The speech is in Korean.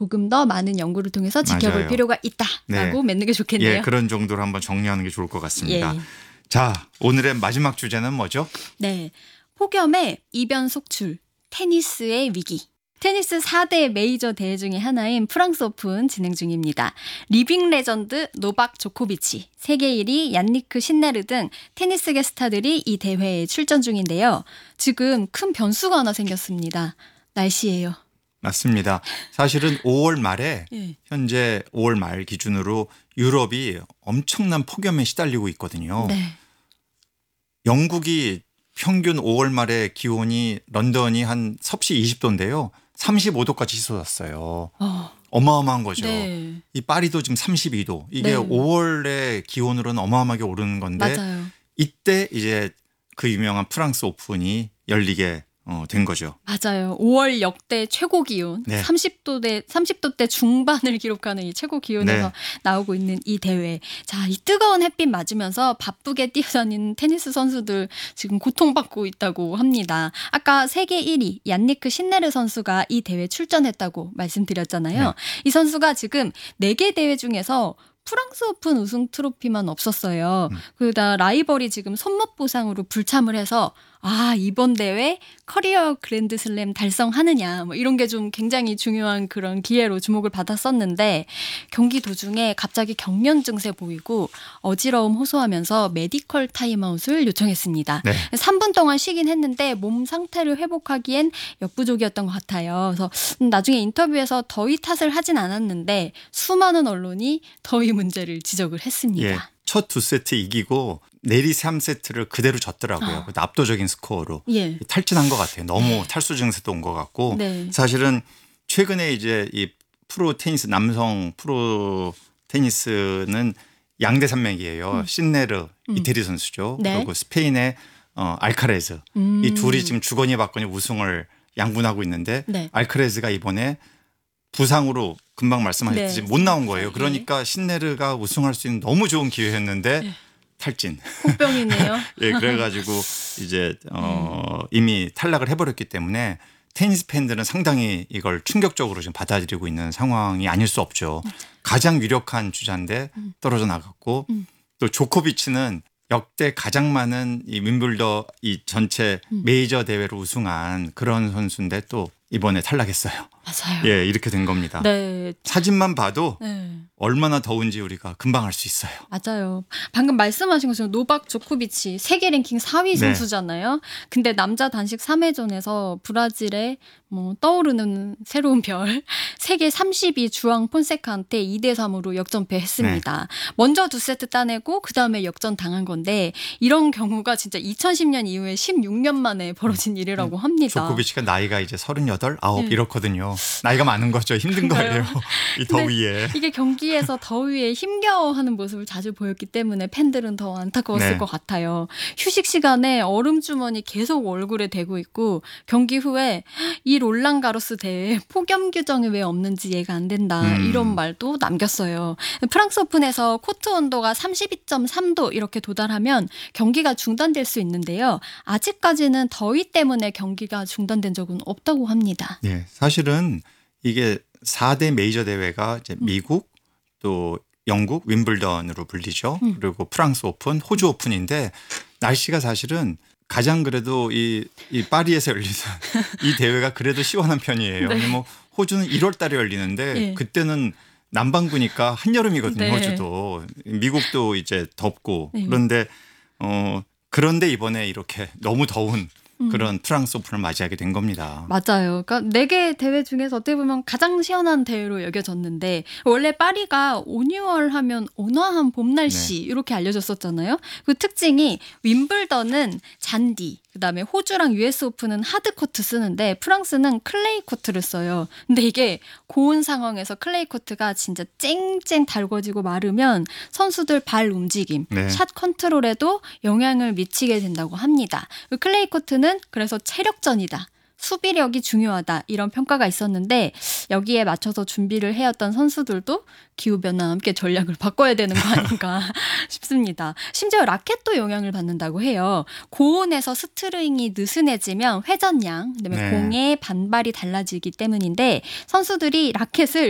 조금 더 많은 연구를 통해서 지켜볼 맞아요. 필요가 있다라고 맺는 게 좋겠네요. 예, 그런 정도로 한번 정리하는 게 좋을 것 같습니다. 예. 자, 오늘의 마지막 주제는 뭐죠? 네, 폭염의 이변 속출, 테니스의 위기. 테니스 4대 메이저 대회 중에 하나인 프랑스 오픈 진행 중입니다. 리빙 레전드 노박 조코비치, 세계 1위 얀니크 신네르 등 테니스계 스타들이 이 대회에 출전 중인데요. 지금 큰 변수가 하나 생겼습니다. 날씨예요. 맞습니다. 사실은 5월 말에 예. 현재 5월 말 기준으로 유럽이 엄청난 폭염에 시달리고 있거든요. 네. 영국이 평균 5월 말에 기온이 런던이 한 섭씨 20도인데요. 35도까지 치솟았어요. 어마어마한 거죠. 네. 이 파리도 지금 32도. 이게 네. 5월의 기온으로는 어마어마하게 오르는 건데 맞아요. 이때 이제 그 유명한 프랑스 오픈이 열리게 된 거죠. 맞아요. 5월 역대 최고 기온 네. 30도대 중반을 기록하는 이 최고 기온에서 네. 나오고 있는 이 대회. 자, 이 뜨거운 햇빛 맞으면서 바쁘게 뛰어다니는 테니스 선수들 지금 고통받고 있다고 합니다. 아까 세계 1위 얀니크 신네르 선수가 이 대회 출전했다고 말씀드렸잖아요. 네. 이 선수가 지금 4개 대회 중에서 프랑스 오픈 우승 트로피만 없었어요. 그러다 라이벌이 지금 손목 부상으로 불참을 해서 이번 대회 커리어 그랜드슬램 달성하느냐 뭐 이런 게 좀 굉장히 중요한 그런 기회로 주목을 받았었는데 경기 도중에 갑자기 경련 증세 보이고 어지러움 호소하면서 메디컬 타임아웃을 요청했습니다. 네. 3분 동안 쉬긴 했는데 몸 상태를 회복하기엔 역부족이었던 것 같아요. 그래서 나중에 인터뷰에서 더위 탓을 하진 않았는데 수많은 언론이 더위 문제를 지적을 했습니다. 예, 첫 2세트 이기고 내리 3세트를 그대로 졌더라고요. 압도적인 스코어로. 예. 탈진한 것 같아요. 너무 탈수 증세도 온 것 같고 네. 사실은 최근에 이제 이 프로 테니스 남성 프로 테니스는 양대 산맥이에요. 신네르 이태리 선수죠. 네. 그리고 스페인의 알카레즈. 이 둘이 지금 주거니 받거니 우승을 양분하고 있는데 네. 알카레즈가 이번에 부상으로 금방 말씀하셨듯이 네. 못 나온 거예요. 그러니까 신네르가 우승할 수 있는 너무 좋은 기회였는데 탈진. 혹병이네요. 예, 그래가지고 이제 이미 탈락을 해버렸기 때문에 테니스 팬들은 상당히 이걸 충격적으로 지금 받아들이고 있는 상황이 아닐 수 없죠. 가장 유력한 주자인데 떨어져 나갔고 또 조코비치는 역대 가장 많은 이 윈블더 이 전체 메이저 대회를 우승한 그런 선수인데 또 이번에 탈락했어요. 맞아요. 예, 이렇게 된 겁니다. 네. 사진만 봐도 네. 얼마나 더운지 우리가 금방 알 수 있어요. 맞아요. 방금 말씀하신 것처럼 노박 조코비치 세계 랭킹 4위 네. 선수잖아요. 근데 남자 단식 3회전에서 브라질의 떠오르는 새로운 별 세계 30위 주앙 폰세카한테 2대 3으로 역전패했습니다. 네. 먼저 2세트 따내고 그다음에 역전 당한 건데 이런 경우가 진짜 2010년 이후에 16년 만에 벌어진 일이라고 합니다. 조코비치가 나이가 이제 38, 9 네. 이렇거든요. 나이가 많은 거죠. 힘든 거예요. 이 더위에. 이게 경기에서 더위에 힘겨워하는 모습을 자주 보였기 때문에 팬들은 더 안타까웠을 네. 것 같아요. 휴식 시간에 얼음 주머니 계속 얼굴에 대고 있고 경기 후에 이 롤랑 가로스 대회에 폭염 규정이 왜 없는지 이해가 안 된다 이런 말도 남겼어요. 프랑스 오픈에서 코트 온도가 32.3도 이렇게 도달하면 경기가 중단될 수 있는데요. 아직까지는 더위 때문에 경기가 중단된 적은 없다고 합니다. 네, 사실은 이게 4대 메이저 대회가 이제 미국 또 영국 윈블던으로 불리죠. 그리고 프랑스 오픈, 호주 오픈인데 날씨가 사실은 가장 그래도 이 파리에서 열리는 이 대회가 그래도 시원한 편이에요. 네. 뭐 호주는 1월 달에 열리는데 네. 그때는 남반구니까 한여름이거든요. 네. 호주도. 미국도 이제 덥고 네. 그런데 이번에 이렇게 너무 더운 그런 프랑스 오픈을 맞이하게 된 겁니다. 맞아요. 그러니까 4개 대회 중에서 어떻게 보면 가장 시원한 대회로 여겨졌는데 원래 파리가 온유월 하면 온화한 봄 날씨 이렇게 알려졌었잖아요. 그 특징이 윈블던은 잔디, 그다음에 호주랑 US 오픈은 하드코트 쓰는데 프랑스는 클레이 코트를 써요. 근데 이게 고온 상황에서 클레이 코트가 진짜 쨍쨍 달궈지고 마르면 선수들 발 움직임, 네. 샷 컨트롤에도 영향을 미치게 된다고 합니다. 그 클레이 코트는 그래서 체력전이다. 수비력이 중요하다 이런 평가가 있었는데 여기에 맞춰서 준비를 해왔던 선수들도 기후변화와 함께 전략을 바꿔야 되는 거 아닌가 싶습니다. 심지어 라켓도 영향을 받는다고 해요. 고온에서 스트링이 느슨해지면 회전량, 그다음에 네. 공의 반발이 달라지기 때문인데 선수들이 라켓을